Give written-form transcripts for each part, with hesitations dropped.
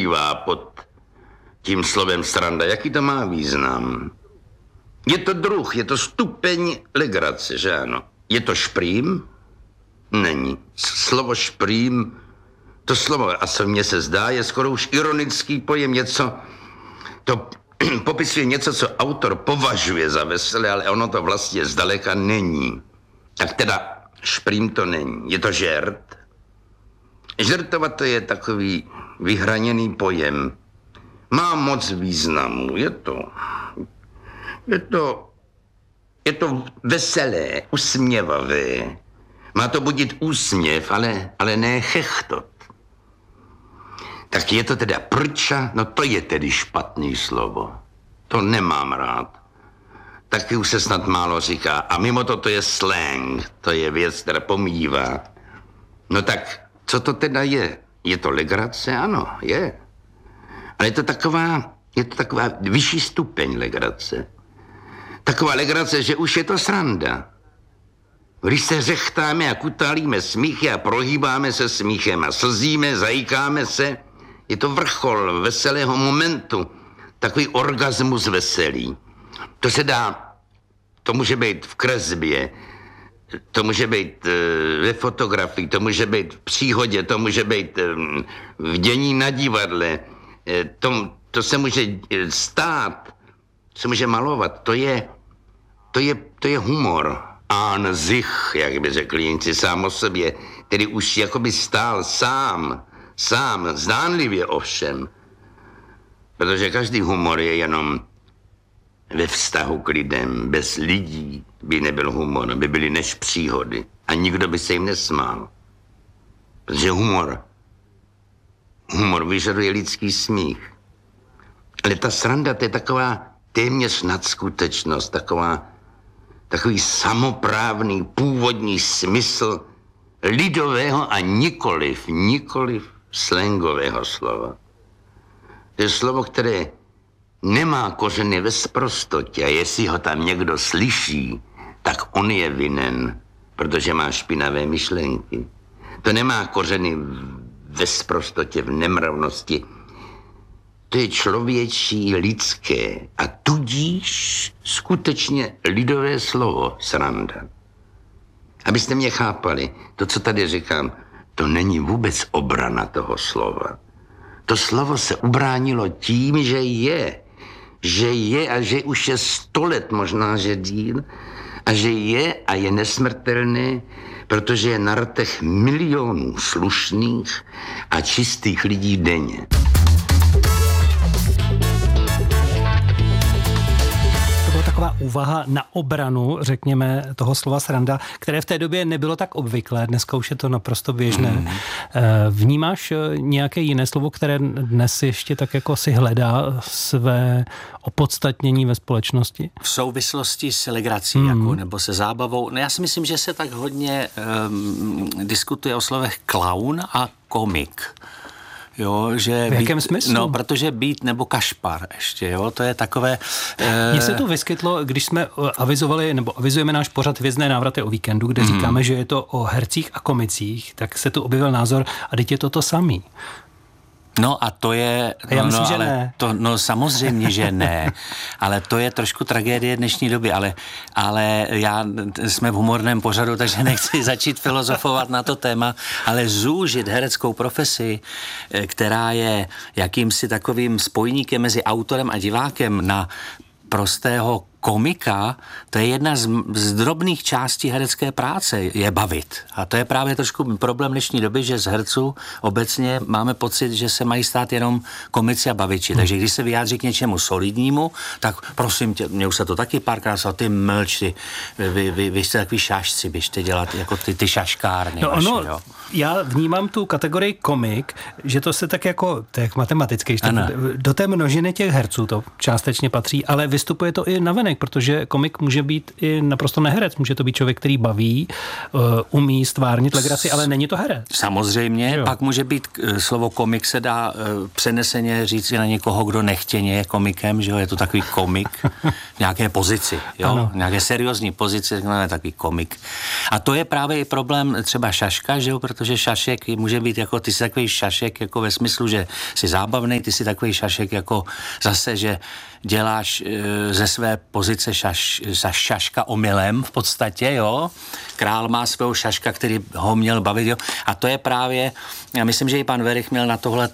skrývá pod tím slovem sranda? Jaký to má význam? Je to druh, je to stupeň legrace, že ano? Je to šprým? Není. Slovo šprým, to slovo, a co mně se zdá, je skoro už ironický pojem, něco, to popisuje něco, co autor považuje za veselé, ale ono to vlastně zdaleka není. Tak teda šprým to není. Je to žert. Žertovat to je takový vyhraněný pojem. Má moc významu. Je to veselé, usměvavé. Má to budit úsměv, ale ne chechtot. Tak je to teda prča, no to je tedy špatný slovo. To nemám rád. Taky už se snad málo říká. A mimo to je slang, to je věc, která pomývá. No tak, co to teda je? Je to legrace? Ano, je. Ale je to taková vyšší stupeň legrace. Taková legrace, že už je to sranda. Když se řechtáme a kutálíme smíchy a prohýbáme se smíchem a slzíme, zajíkáme se, je to vrchol veselého momentu. Takový orgasmus veselý. To se dá, to může být v kresbě, to může být ve fotografii, to může být v příhodě, to může být v dění na divadle, to se může stát, se může malovat, to je humor. An sich, jak by řekli Němci, sám o sobě, který už jakoby stál sám, zdánlivě ovšem. Protože každý humor je jenom ve vztahu k lidem. Bez lidí by nebyl humor, by byly než příhody. A nikdo by se jim nesmál. Protože humor vyžaduje lidský smích. Ale ta sranda, to je taková téměř nadskutečnost, takový samoprávný původní smysl lidového a nikoliv slangového slova. To je slovo, které nemá kořeny ve sprostotě a jestli ho tam někdo slyší, tak on je vinen, protože má špinavé myšlenky. To nemá kořeny ve sprostotě, v nemravnosti. To je člověčí, lidské a tudíž skutečně lidové slovo sranda. Abyste mě chápali, to, co tady říkám, to není vůbec obrana toho slova. To slovo se ubránilo tím, že je a že už je 100 let, možná, že díl, a že je a je nesmrtelné, protože je na rtech milionů slušných a čistých lidí denně. Taková úvaha na obranu, řekněme, toho slova sranda, které v té době nebylo tak obvyklé, dneska už je to naprosto běžné. Vnímáš nějaké jiné slovo, které dnes ještě tak jako si hledá své opodstatnění ve společnosti? V souvislosti s legrací jako, nebo se zábavou. No já si myslím, že se tak hodně diskutuje o slovech klaun a komik. Jo, že v jakém smyslu? No, protože být nebo kašpar ještě, jo, to je takové... Mně se to vyskytlo, když jsme avizovali, nebo avizujeme náš pořad Hvězdné návraty o víkendu, kde říkáme, že je to o hercích a komicích, tak se tu objevil názor, a teď je to samý. No a to je... Já myslím, že ne. Samozřejmě, že ne. Ale to je trošku tragédie dnešní doby. Ale jsme v humorném pořadu, takže nechci začít filozofovat na to téma, ale zúžit hereckou profesi, která je jakýmsi takovým spojníkem mezi autorem a divákem na prostého komika, to je jedna z drobných částí herecké práce, je bavit. A to je právě trošku problém dnešní doby, že z herců obecně máme pocit, že se mají stát jenom komici a baviči. Takže když se vyjádří k něčemu solidnímu, tak prosím tě, mě už se to taky párkrát stalo, ty mlč, vy jste takový šašci, běžte dělat jako ty šaškárny. No vaši, jo. Já vnímám tu kategorii komik, že to se tak jako, to je matematicky, do té množiny těch herců to částečně patří, ale vystupuje to i navenek komik, protože komik může být i naprosto neherec. Může to být člověk, který baví, umí stvárnit legraci, ale není to herec. Samozřejmě, Jo. pak může být, slovo komik se dá přeneseně říct na někoho, kdo nechtěně je komikem, že jo, je to takový komik v nějaké pozici, jo, Ano. nějaké seriózní pozici, je takový komik. A to je právě i problém třeba šaška, že jo, protože šašek může být jako, ty jsi takový šašek jako ve smyslu, že jsi zábavný, ty jsi takový šašek jako zase, že děláš ze své pozice šaška omylem v podstatě, jo. Král má svého šaška, který ho měl bavit, jo. A to je právě, já myslím, že i pan Werich měl na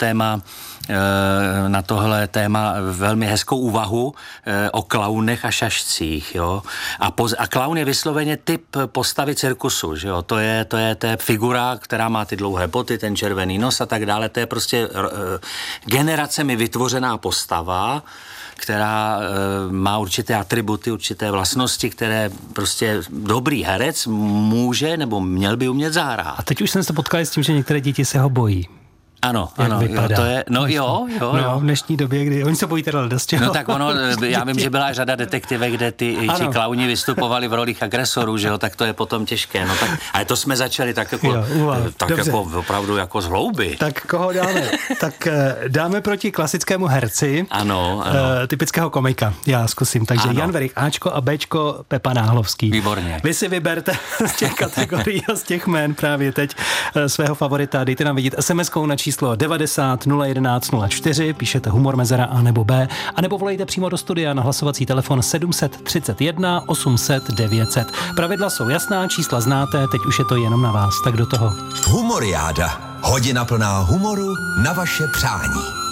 tohle téma velmi hezkou úvahu o klaunech a šašcích, jo. A klaun je vysloveně typ postavy cirkusu, že jo. To je figura, která má ty dlouhé boty, ten červený nos a tak dále. To je prostě generacemi vytvořená postava, která má určité atributy, určité vlastnosti, které prostě dobrý herec může nebo měl by umět zahrát. A teď už jsem se potkal s tím, že některé děti se ho bojí. Ano, Jak ano, vypadá. jo, to je, no jo. V dnešní době, kdy oni se bojí teda dost čeho. No tak ono, já vím, že byla řada detektivek, kde ti klauni vystupovali v rolích agresorů, že jo, tak to je potom těžké, no tak, ale to jsme začali tak jako, jako opravdu jako z hlouby. Tak koho dáme? Tak dáme proti klasickému herci. Ano. Typického komika. Já zkusím. Takže Ano. Jan Werich Ačko a Bčko Pepa Náhlovský. Výborně. Vy si vyberte z těch kategorií a z těch jmén právě teď svého favorita. Dejte nám vidět SMS-kou na číslo 90 011 04, píšete humor Mezera A nebo B, anebo volejte přímo do studia na hlasovací telefon 731 800 900. Pravidla jsou jasná, čísla znáte, teď už je to jenom na vás, tak do toho. Humoriáda. Hodina plná humoru na vaše přání.